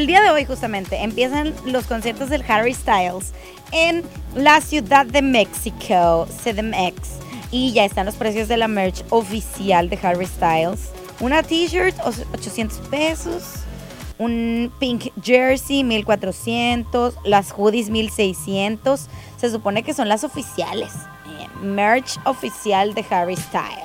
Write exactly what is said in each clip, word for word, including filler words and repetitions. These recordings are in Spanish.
día de hoy justamente empiezan los conciertos del Harry Styles en la Ciudad de México, C D M X. Y ya están los precios de la merch oficial de Harry Styles. Una t-shirt, ochocientos pesos. Un pink jersey, mil cuatrocientos. Las hoodies, mil seiscientos. Se supone que son las oficiales. Eh, merch oficial de Harry Styles.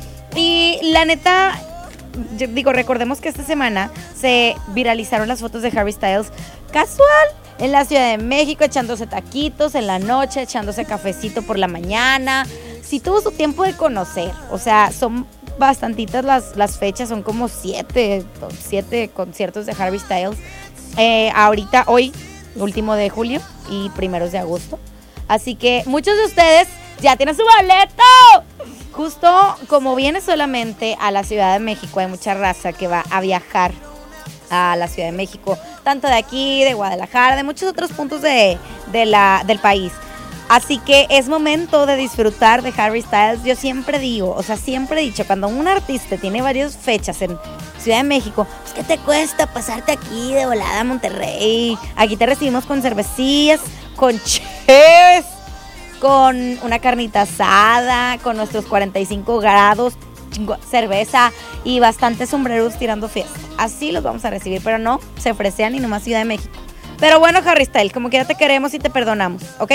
Y la neta, yo digo, recordemos que esta semana se viralizaron las fotos de Harry Styles casual en la Ciudad de México, echándose taquitos en la noche, echándose cafecito por la mañana. Sí tuvo su tiempo de conocer, o sea, son bastantitas las, las fechas, son como siete, siete conciertos de Harry Styles. Eh, ahorita, hoy, último de julio y primeros de agosto. Así que muchos de ustedes ya tienen su boleto. Justo como viene solamente a la Ciudad de México, hay mucha raza que va a viajar a la Ciudad de México, tanto de aquí, de Guadalajara, de muchos otros puntos de, de la, del país. Así que es momento de disfrutar de Harry Styles. Yo siempre digo, o sea, siempre he dicho, cuando un artista tiene varias fechas en Ciudad de México, pues ¿qué te cuesta pasarte aquí de volada a Monterrey? Aquí te recibimos con cervecillas, con cheves, con una carnita asada, con nuestros cuarenta y cinco grados, chingo, cerveza y bastantes sombreros tirando fiesta. Así los vamos a recibir, pero no se fresean y nomás Ciudad de México. Pero bueno, Harry Styles, como quiera te queremos y te perdonamos, ¿ok?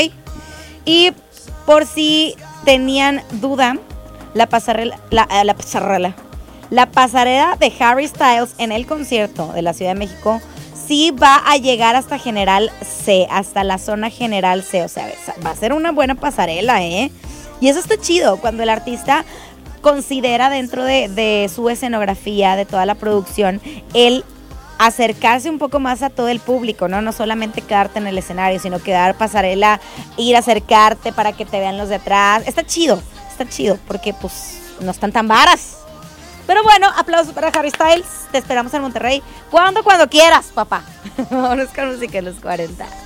Y por si tenían duda, la pasarela, la, la pasarela, la pasarela de Harry Styles en el concierto de la Ciudad de México sí va a llegar hasta General C, hasta la zona General C, o sea, va a ser una buena pasarela, ¿eh? Y eso está chido, cuando el artista considera dentro de, de su escenografía, de toda la producción, el acercarse un poco más a todo el público, ¿no? No solamente quedarte en el escenario, sino que dar pasarela, ir a acercarte para que te vean los de atrás. Está chido, está chido, porque pues no están tan varas. Pero bueno, aplausos para Harry Styles. Te esperamos en Monterrey. Cuando, cuando quieras, papá. Vámonos con música en los cuarenta.